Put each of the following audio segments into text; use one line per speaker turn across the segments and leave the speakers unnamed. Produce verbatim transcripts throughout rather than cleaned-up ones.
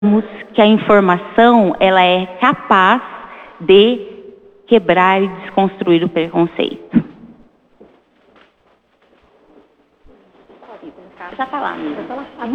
que a informação ela é capaz de quebrar e desconstruir o preconceito. Já está lá, amiga. Uhum.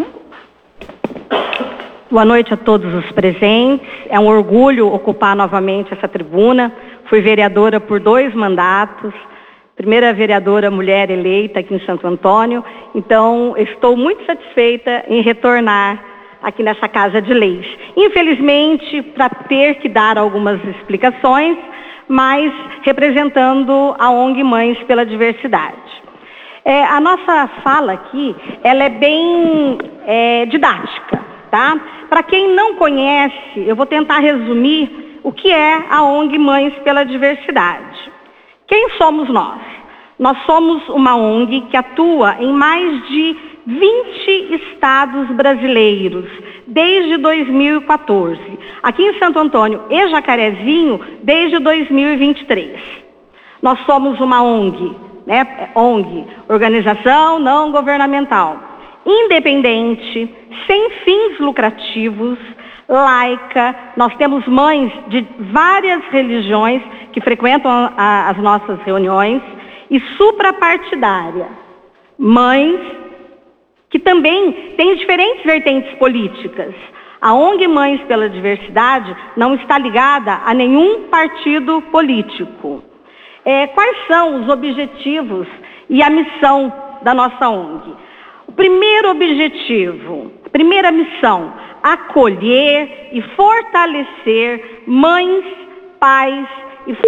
Boa noite a todos os presentes. É um orgulho ocupar novamente essa tribuna. Fui vereadora por dois mandatos. Primeira vereadora mulher eleita aqui em Santo Antônio. Então, estou muito satisfeita em retornar aqui nessa Casa de Leis. Infelizmente, para ter que dar algumas explicações, mas representando a ONG Mães pela Diversidade. É, a nossa fala aqui, ela é bem é, didática, tá? Para quem não conhece, eu vou tentar resumir o que é a ONG Mães pela Diversidade. Quem somos nós? Nós somos uma ONG que atua em mais de vinte estados brasileiros, desde dois mil e quatorze. Aqui em Santo Antônio e Jacarezinho, desde dois mil e vinte e três. Nós somos uma ONG, né? ONG, Organização Não Governamental, independente, sem fins lucrativos, laica. Nós temos mães de várias religiões que frequentam a, as nossas reuniões e suprapartidária. Mães que também têm diferentes vertentes políticas. A ONG Mães pela Diversidade não está ligada a nenhum partido político. É, quais são os objetivos e a missão da nossa ONG? O primeiro objetivo, a primeira missão, acolher e fortalecer mães, pais e...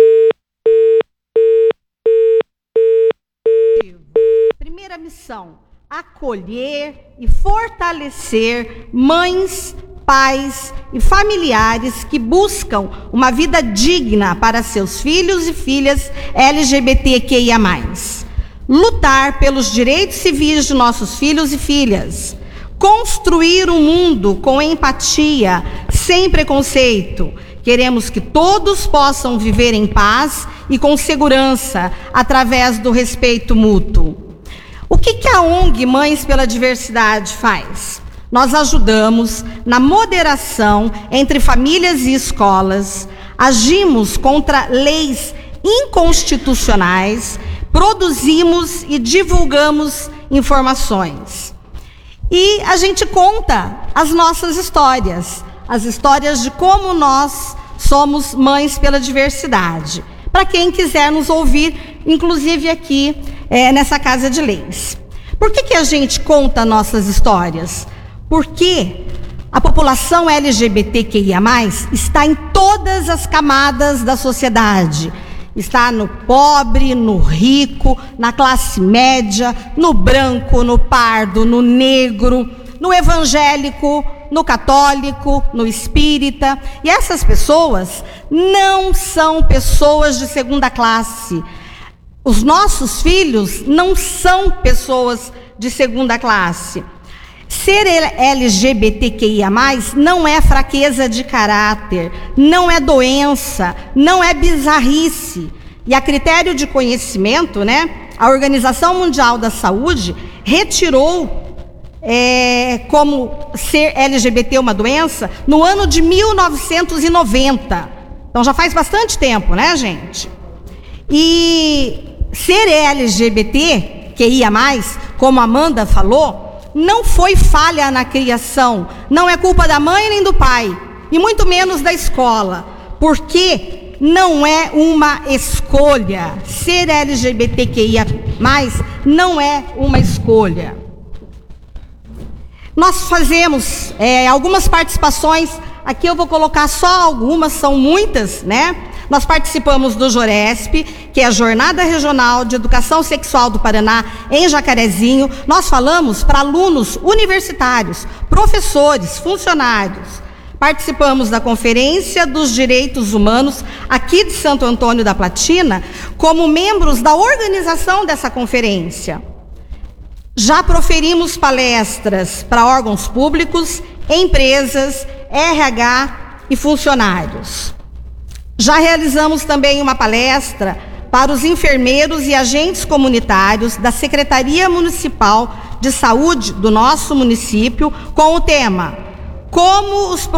Primeira missão, acolher e fortalecer mães, pais e familiares que buscam uma vida digna para seus filhos e filhas L G B T Q I A mais. Lutar pelos direitos civis de nossos filhos e filhas. Construir um mundo com empatia, sem preconceito. Queremos que todos possam viver em paz e com segurança, através do respeito mútuo. O que que a ONG Mães pela Diversidade faz? Nós ajudamos na moderação entre famílias e escolas, agimos contra leis inconstitucionais, produzimos e divulgamos informações. E a gente conta as nossas histórias, as histórias de como nós somos mães pela diversidade. Para quem quiser nos ouvir, inclusive aqui é, nessa Casa de Leis. Por que que a gente conta nossas histórias? Porque a população L G B T Q I A mais, está em todas as camadas da sociedade. Está no pobre, no rico, na classe média, no branco, no pardo, no negro, no evangélico, no católico, no espírita. E essas pessoas não são pessoas de segunda classe. Os nossos filhos não são pessoas de segunda classe. Ser L G B T Q I A mais, não é fraqueza de caráter, não é doença, não é bizarrice. E a critério de conhecimento, né, a Organização Mundial da Saúde retirou é, como ser L G B T uma doença no ano de mil novecentos e noventa. Então já faz bastante tempo, né, gente? E ser L G B T Q I A mais, como a Amanda falou, não foi falha na criação, não é culpa da mãe nem do pai, e muito menos da escola, porque não é uma escolha. Ser L G B T Q I A mais, não é uma escolha. Nós fazemos é, algumas participações, aqui eu vou colocar só algumas, são muitas, né? Nós participamos do JORESP, que é a Jornada Regional de Educação Sexual do Paraná, em Jacarezinho. Nós falamos para alunos universitários, professores, funcionários. Participamos da Conferência dos Direitos Humanos, aqui de Santo Antônio da Platina, como membros da organização dessa conferência. Já proferimos palestras para órgãos públicos, empresas, R H e funcionários. Já realizamos também uma palestra para os enfermeiros e agentes comunitários da Secretaria Municipal de Saúde do nosso município, com o tema
como os